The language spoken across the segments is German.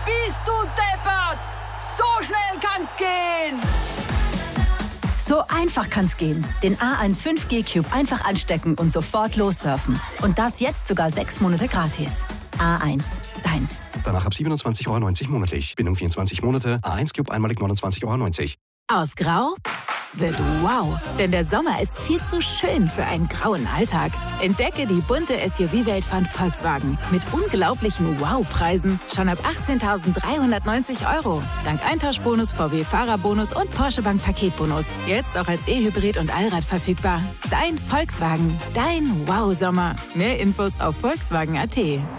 Bist du deppert? So schnell kann's gehen! So einfach kann's gehen. Den A1 5G Cube einfach anstecken und sofort lossurfen. Und das jetzt sogar 6 Monate gratis. A1, deins. Danach ab 27,90 € monatlich. Bindung 24 Monate. A1 Cube einmalig 29,90 €. Aus Grau wird wow, denn der Sommer ist viel zu schön für einen grauen Alltag. Entdecke die bunte SUV-Welt von Volkswagen mit unglaublichen Wow-Preisen schon ab 18.390 €. Dank Eintauschbonus, VW-Fahrerbonus und Porsche Bank Paketbonus. Jetzt auch als E-Hybrid und Allrad verfügbar. Dein Volkswagen, dein Wow-Sommer. Mehr Infos auf Volkswagen.at.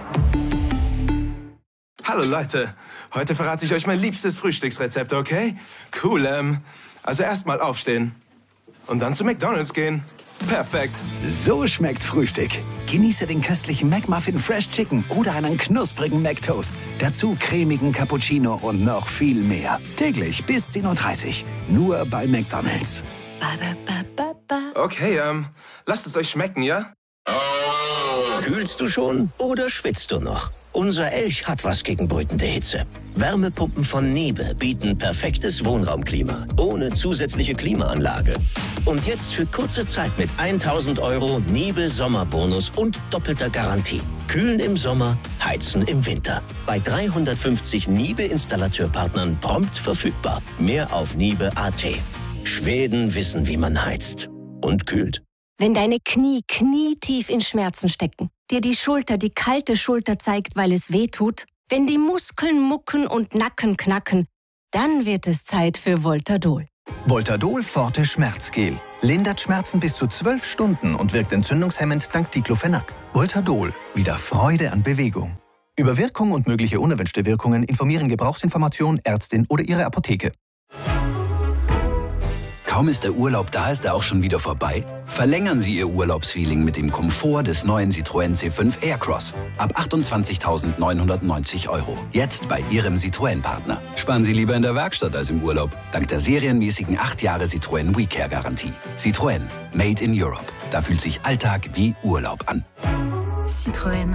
Hallo Leute, heute verrate ich euch mein liebstes Frühstücksrezept, okay? Cool, also erstmal aufstehen und dann zu McDonald's gehen. Perfekt. So schmeckt Frühstück. Genieße den köstlichen McMuffin Fresh Chicken oder einen knusprigen McToast. Dazu cremigen Cappuccino und noch viel mehr. Täglich bis 10:30 Uhr. Nur bei McDonald's. Okay, lasst es euch schmecken, ja? Kühlst du schon oder schwitzt du noch? Unser Elch hat was gegen brütende Hitze. Wärmepumpen von Niebe bieten perfektes Wohnraumklima, ohne zusätzliche Klimaanlage. Und jetzt für kurze Zeit mit 1.000 € Niebe Sommerbonus und doppelter Garantie. Kühlen im Sommer, heizen im Winter. Bei 350 Niebe-Installateurpartnern prompt verfügbar. Mehr auf Niebe.at. Schweden wissen, wie man heizt. Und kühlt. Wenn deine Knie knietief in Schmerzen stecken, dir die Schulter die kalte Schulter zeigt, weil es weh tut, wenn die Muskeln mucken und Nacken knacken, dann wird es Zeit für Voltadol. Voltadol Forte Schmerzgel. Lindert Schmerzen bis zu 12 Stunden und wirkt entzündungshemmend dank Diclofenac. Voltadol. Wieder Freude an Bewegung. Über Wirkung und mögliche unerwünschte Wirkungen informieren Gebrauchsinformation, Ärztin oder Ihre Apotheke. Kaum ist der Urlaub da, ist er auch schon wieder vorbei? Verlängern Sie Ihr Urlaubsfeeling mit dem Komfort des neuen Citroën C5 Aircross. Ab 28.990 €. Jetzt bei Ihrem Citroën-Partner. Sparen Sie lieber in der Werkstatt als im Urlaub. Dank der serienmäßigen 8 Jahre Citroën WeCare-Garantie. Citroën. Made in Europe. Da fühlt sich Alltag wie Urlaub an. Citroën.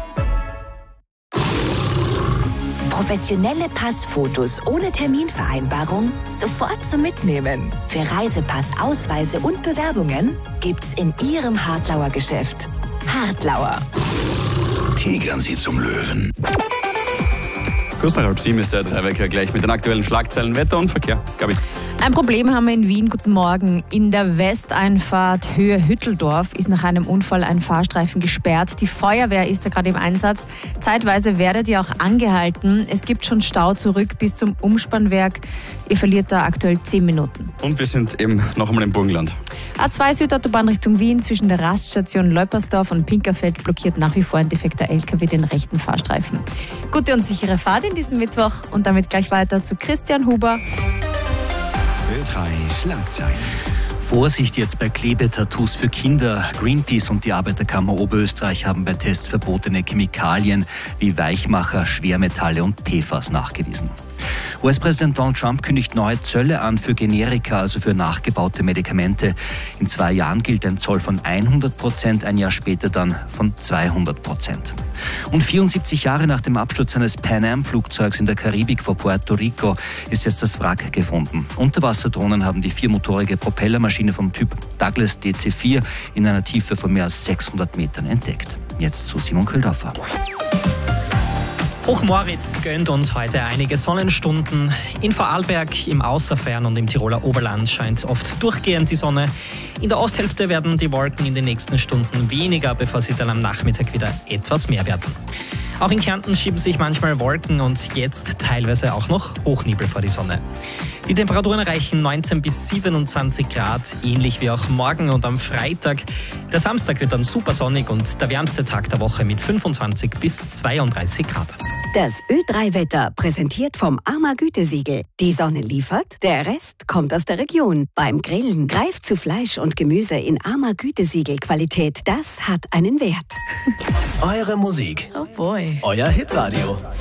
Professionelle Passfotos ohne Terminvereinbarung sofort zum Mitnehmen. Für Reisepass, Ausweise und Bewerbungen gibt's in Ihrem Hartlauer Geschäft. Hartlauer. Tigern Sie zum Löwen. Kurz nach 6:30 ist der Dreiwecker gleich mit den aktuellen Schlagzeilen Wetter und Verkehr. Gabi. Ein Problem haben wir in Wien. Guten Morgen. In der Westeinfahrt Höhe Hütteldorf ist nach einem Unfall ein Fahrstreifen gesperrt. Die Feuerwehr ist da gerade im Einsatz. Zeitweise werdet ihr auch angehalten. Es gibt schon Stau zurück bis zum Umspannwerk. Ihr verliert da aktuell 10 Minuten. Und wir sind eben noch einmal im Burgenland. A2 Südautobahn Richtung Wien zwischen der Raststation Leupersdorf und Pinkerfeld blockiert nach wie vor ein defekter LKW den rechten Fahrstreifen. Gute und sichere Fahrt in diesem Mittwoch und damit gleich weiter zu Christian Huber. Ö3 Schlagzeilen. Vorsicht jetzt bei Klebetattoos für Kinder. Greenpeace und die Arbeiterkammer Oberösterreich haben bei Tests verbotene Chemikalien wie Weichmacher, Schwermetalle und PFAS nachgewiesen. US-Präsident Donald Trump kündigt neue Zölle an für Generika, also für nachgebaute Medikamente. In 2 Jahren gilt ein Zoll von 100%, ein Jahr später dann von 200%. Und 74 Jahre nach dem Absturz eines Pan Am-Flugzeugs in der Karibik vor Puerto Rico ist jetzt das Wrack gefunden. Unterwasserdrohnen haben die 4-motorige Propellermaschine vom Typ Douglas DC-4 in einer Tiefe von mehr als 600 Metern entdeckt. Jetzt zu Simon Köldorfer. Hochmoritz gönnt uns heute einige Sonnenstunden. In Vorarlberg, im Außerfern und im Tiroler Oberland scheint oft durchgehend die Sonne. In der Osthälfte werden die Wolken in den nächsten Stunden weniger, bevor sie dann am Nachmittag wieder etwas mehr werden. Auch in Kärnten schieben sich manchmal Wolken und jetzt teilweise auch noch Hochnebel vor die Sonne. Die Temperaturen erreichen 19 bis 27 Grad, ähnlich wie auch morgen und am Freitag. Der Samstag wird dann super sonnig und der wärmste Tag der Woche mit 25 bis 32 Grad. Das Ö3-Wetter präsentiert vom AMA Gütesiegel. Die Sonne liefert, der Rest kommt aus der Region. Beim Grillen greift zu Fleisch und Gemüse in AMA Gütesiegel-Qualität. Das hat einen Wert. Eure Musik. Oh boy. Euer Hitradio.